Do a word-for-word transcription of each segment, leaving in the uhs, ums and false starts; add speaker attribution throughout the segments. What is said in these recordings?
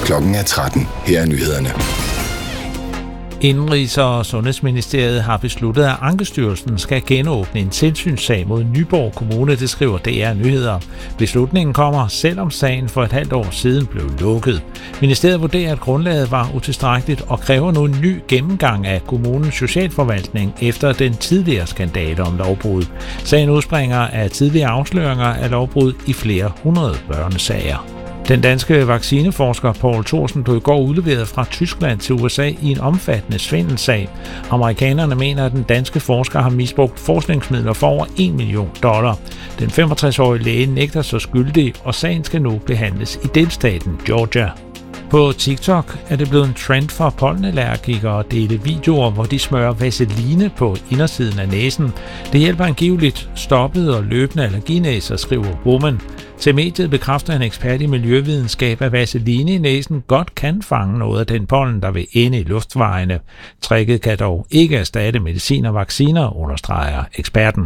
Speaker 1: Klokken er tretten. Her er nyhederne.
Speaker 2: Indenrigs- og Sundhedsministeriet har besluttet, at Ankestyrelsen skal genåbne en tilsynssag mod Nyborg Kommune, det skriver D R Nyheder. Beslutningen kommer, selvom sagen for et halvt år siden blev lukket. Ministeriet vurderer, at grundlaget var utilstrækkeligt og kræver nu en ny gennemgang af kommunens socialforvaltning efter den tidligere skandale om lovbrud. Sagen udspringer af tidligere afsløringer af lovbrud i flere hundrede børnesager. Den danske vaccineforsker Poul Thorsen blev i går udleveret fra Tyskland til U S A i en omfattende svindelsag. Amerikanerne mener, at den danske forsker har misbrugt forskningsmidler for over en million dollar. Den femogtres-årige læge nægter sig skyldig, og sagen skal nu behandles i delstaten Georgia. På TikTok er det blevet en trend for pollenallergikere at dele videoer, hvor de smører vaseline på indersiden af næsen. Det hjælper angiveligt stoppede og løbende allerginæser, skriver Woman. Til mediet bekræfter en ekspert i miljøvidenskab, at vaseline i næsen godt kan fange noget af den pollen, der vil ende i luftvejene. Tricket kan dog ikke erstatte medicin og vacciner, understreger eksperten.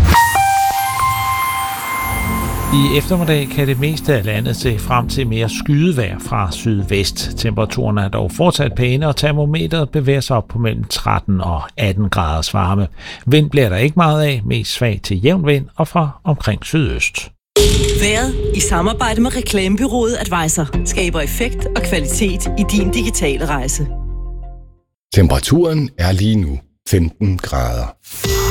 Speaker 2: I eftermiddag kan det meste af landet se frem til mere skydevejr fra sydvest. Temperaturen er dog fortsat pæne, og termometeret bevæger sig op på mellem tretten og atten graders varme. Vind bliver der ikke meget af, mest svag til jævn vind og fra omkring sydøst.
Speaker 3: Været i samarbejde med reklamebureauet Advisor skaber effekt og kvalitet i din digitale rejse.
Speaker 1: Temperaturen er lige nu femten grader.